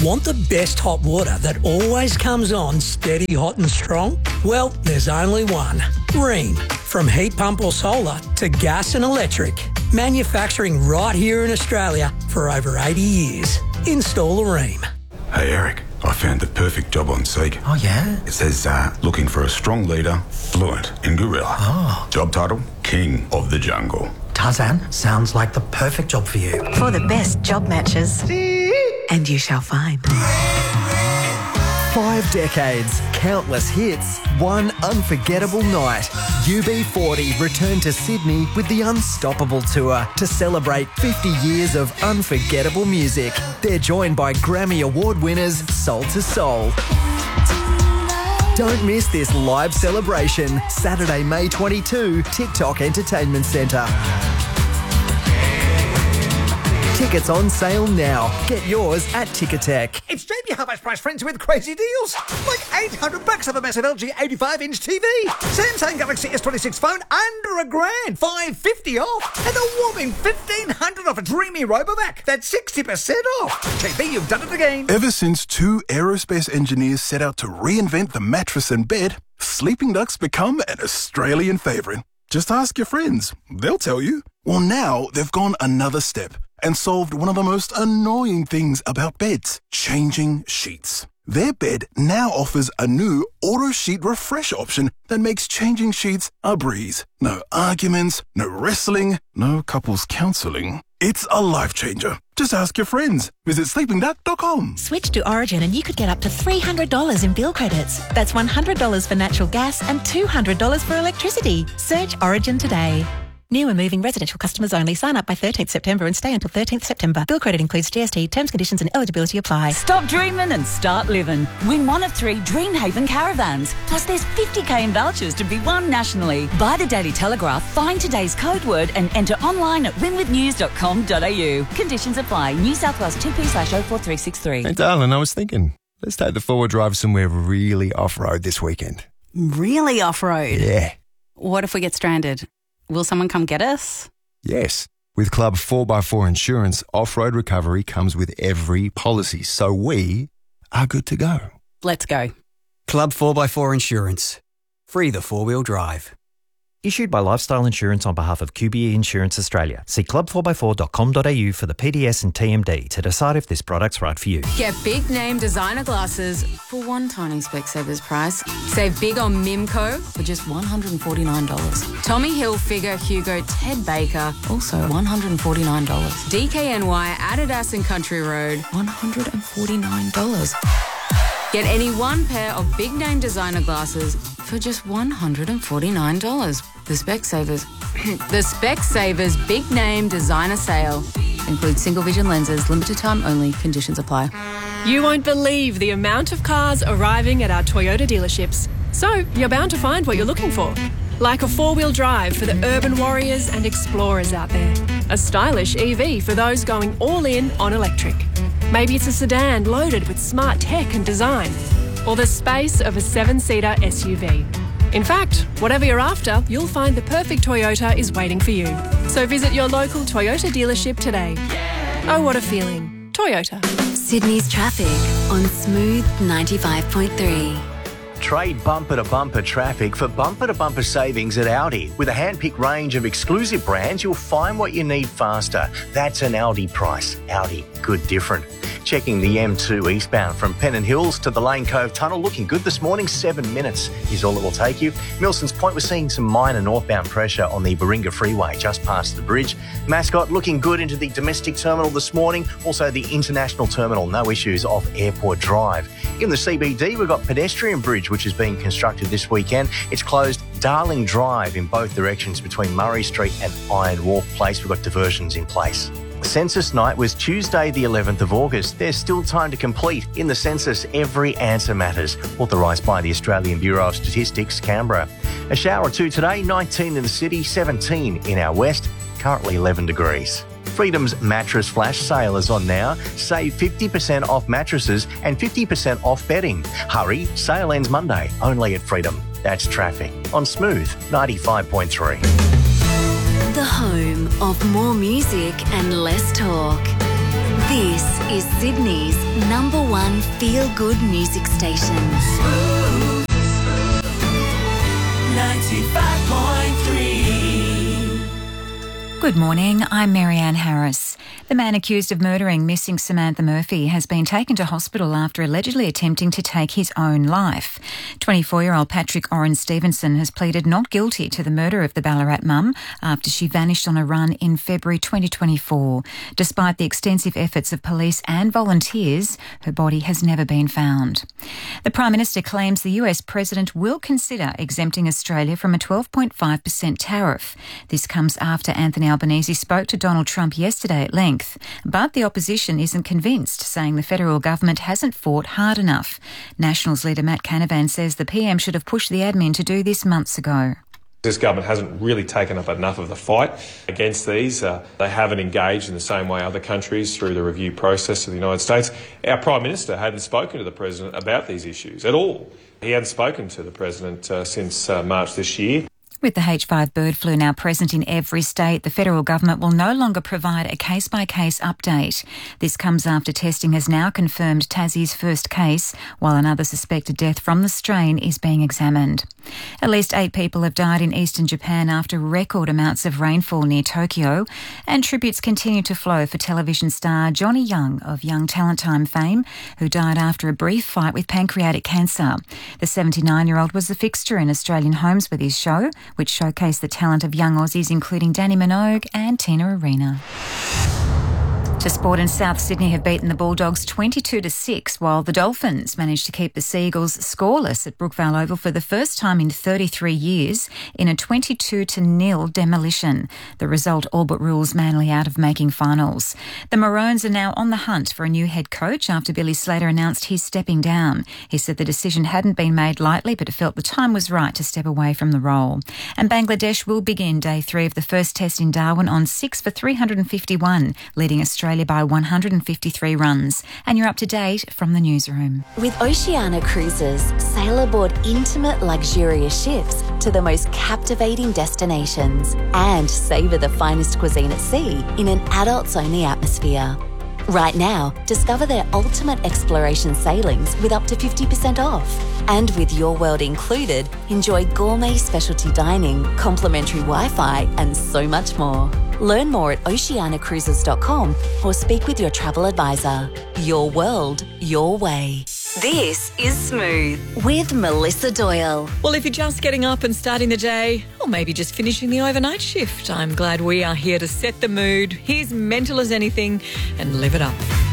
Want the best hot water that always comes on steady, hot and strong? Well, there's only one. Rheem. From heat pump or solar to gas and electric. Manufacturing right here in Australia for over 80 years. Install a Rheem. Hey Eric, I found the perfect job on Seek. Oh yeah? It says looking for a strong leader, fluent in gorilla. Oh. Job title, King of the Jungle. Tarzan, sounds like the perfect job for you. For the best job matches. And you shall find. 5 decades, countless hits, one unforgettable night. UB40 returned to Sydney with the Unstoppable Tour to celebrate 50 years of unforgettable music. They're joined by Grammy Award winners Soul to Soul. Don't miss this live celebration, Saturday, May 22, TikTok Entertainment Centre. Tickets on sale now. Get yours at Ticketek. It's Jamie Half Price Friends with crazy deals. Like $800 off a massive LG 85-inch TV. Samsung Galaxy S26 phone under $1,000. $550 off. And a whopping $1,500 off a Dreamy Robovac. That's 60% off. JB, you've done it again. Ever since 2 aerospace engineers set out to reinvent the mattress and bed, Sleeping Duck's become an Australian favourite. Just ask your friends. They'll tell you. Well, now they've gone another step and solved one of the most annoying things about beds, changing sheets. Their bed now offers a new auto sheet refresh option that makes changing sheets a breeze. No arguments, no wrestling, no couples counselling. It's a life changer. Just ask your friends. Visit sleepingduck.com. Switch to Origin and you could get up to $300 in bill credits. That's $100 for natural gas and $200 for electricity. Search Origin today. New and moving residential customers only. Sign up by 13th September and stay until 13th September. Bill credit includes GST. Terms, conditions and eligibility apply. Stop dreaming and start living. Win one of 3 Dreamhaven caravans. Plus there's 50k in vouchers to be won nationally. Buy the Daily Telegraph, find today's code word and enter online at winwithnews.com.au. Conditions apply. New South Wales 2P/04363. Hey darling, I was thinking, let's take the 4-wheel drive somewhere really off-road this weekend. Really off-road? Yeah. What if we get stranded? Will someone come get us? Yes. With Club 4x4 Insurance, off-road recovery comes with every policy, so we are good to go. Let's go. Club 4x4 Insurance. Free the 4-wheel drive. Issued by Lifestyle Insurance on behalf of QBE Insurance Australia. See club4x4.com.au for the PDS and TMD to decide if this product's right for you. Get big name designer glasses for one tiny Specsavers price. Save big on Mimco for just $149. Tommy Hilfiger, Hugo, Ted Baker, also $149. DKNY, Adidas and Country Road, $149. Get any one pair of big name designer glasses for just $149. The Specsavers Big Name Designer Sale includes single vision lenses, limited time only, conditions apply. You won't believe the amount of cars arriving at our Toyota dealerships. So you're bound to find what you're looking for. Like a 4-wheel drive for the urban warriors and explorers out there. A stylish EV for those going all in on electric. Maybe it's a sedan loaded with smart tech and design. Or the space of a 7-seater SUV. In fact, whatever you're after, you'll find the perfect Toyota is waiting for you. So visit your local Toyota dealership today. Oh, what a feeling. Toyota. Sydney's traffic on Smooth 95.3. Trade bumper-to-bumper traffic for bumper-to-bumper savings at Audi. With a hand-picked range of exclusive brands, you'll find what you need faster. That's an Audi price. Audi, good different. Checking the M2 eastbound from Pennant Hills to the Lane Cove Tunnel. Looking good this morning. 7 minutes is all it will take you. Milson's Point, we're seeing some minor northbound pressure on the Baringa Freeway just past the bridge. Mascot looking good into the domestic terminal this morning. Also the international terminal. No issues off Airport Drive. In the CBD, we've got pedestrian bridge, which is being constructed this weekend. It's closed Darling Drive in both directions between Murray Street and Iron Wharf Place. We've got diversions in place. Census night was Tuesday the 11th of August. There's still time to complete. In the census, every answer matters. Authorised by the Australian Bureau of Statistics, Canberra. A shower or two today, 19 in the city, 17 in our west, currently 11 degrees. Freedom's mattress flash sale is on now. Save 50% off mattresses and 50% off bedding. Hurry, sale ends Monday, only at Freedom. That's traffic on Smooth 95.3. The home of more music and less talk. This is Sydney's #1 feel-good music station. 95.3. Good morning, I'm Marianne Harris. The man accused of murdering missing Samantha Murphy has been taken to hospital after allegedly attempting to take his own life. 24-year-old Patrick Oren Stevenson has pleaded not guilty to the murder of the Ballarat mum after she vanished on a run in February 2024. Despite the extensive efforts of police and volunteers, her body has never been found. The Prime Minister claims the US President will consider exempting Australia from a 12.5% tariff. This comes after Anthony Albanese spoke to Donald Trump yesterday at length. But the opposition isn't convinced, saying the federal government hasn't fought hard enough. Nationals leader Matt Canavan says the PM should have pushed the admin to do this months ago. This government hasn't really taken up enough of the fight against these. They haven't engaged in the same way other countries through the review process of the United States. Our Prime Minister hadn't spoken to the President about these issues at all. He hadn't spoken to the President since March this year. With the H5 bird flu now present in every state, the federal government will no longer provide a case-by-case update. This comes after testing has now confirmed Tassie's first case, while another suspected death from the strain is being examined. At least 8 people have died in eastern Japan after record amounts of rainfall near Tokyo, and tributes continue to flow for television star Johnny Young of Young Talent Time fame, who died after a brief fight with pancreatic cancer. The 79-year-old was a fixture in Australian homes with his show, which showcased the talent of young Aussies including Danny Minogue and Tina Arena. To sport, and South Sydney have beaten the Bulldogs 22-6, while the Dolphins managed to keep the Seagulls scoreless at Brookvale Oval for the first time in 33 years in a 22-0 demolition. The result all but rules Manly out of making finals. The Maroons are now on the hunt for a new head coach after Billy Slater announced he's stepping down. He said the decision hadn't been made lightly, but felt the time was right to step away from the role. And Bangladesh will begin day 3 of the first test in Darwin on 6 for 351, leading Australia by 153 runs. And you're up to date from the newsroom. With Oceania Cruises, sail aboard intimate, luxurious ships to the most captivating destinations and savour the finest cuisine at sea in an adults-only atmosphere. Right now, discover their ultimate exploration sailings with up to 50% off. And with Your World included, enjoy gourmet specialty dining, complimentary Wi-Fi and so much more. Learn more at oceanacruises.com or speak with your travel advisor. Your world, your way. This is Smooth with Melissa Doyle. Well, if you're just getting up and starting the day, or maybe just finishing the overnight shift, I'm glad we are here to set the mood. Here's Mental as Anything and live it up.